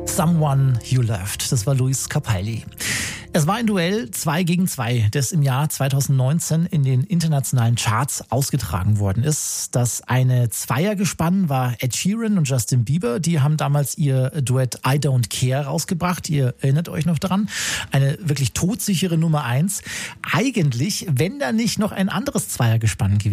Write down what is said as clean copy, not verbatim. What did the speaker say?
Someone You Loved. Das war Luis Capaldi. Es war ein Duell 2 gegen 2, das im Jahr 2019 in den internationalen Charts ausgetragen worden ist. Das eine Zweiergespann war Ed Sheeran und Justin Bieber. Die haben damals ihr Duett I Don't Care rausgebracht. Ihr erinnert euch noch dran? Eine wirklich todsichere Nummer 1. Eigentlich, wenn da nicht noch ein anderes Zweiergespann gewesen